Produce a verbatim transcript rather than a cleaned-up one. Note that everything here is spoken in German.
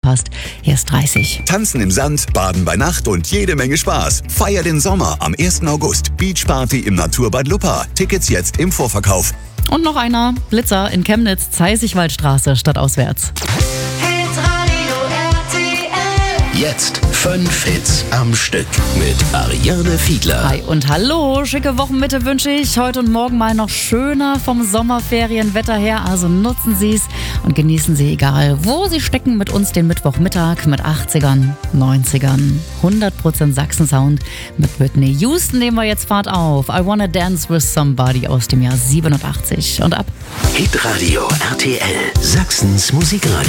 passt. Hier ist dreißig. Tanzen im Sand, baden bei Nacht und jede Menge Spaß. Feier den Sommer am ersten August. Beachparty im Naturbad Luppa. Tickets jetzt im Vorverkauf. Und noch einer. Blitzer in Chemnitz, Zeißigwaldstraße statt auswärts. Jetzt fünf Hits am Stück mit Ariane Fiedler. Hi und hallo, schicke Wochenmitte wünsche ich. Heute und morgen mal noch schöner vom Sommerferienwetter her. Also nutzen Sie es und genießen Sie, egal wo Sie stecken, mit uns den Mittwochmittag mit achtzigern, neunzigern, hundert Prozent Sachsen-Sound. Mit Whitney Houston nehmen wir jetzt Fahrt auf. I Wanna Dance With Somebody aus dem Jahr siebenundachtzig. Und ab. Hitradio R T L, Sachsens Musikradio.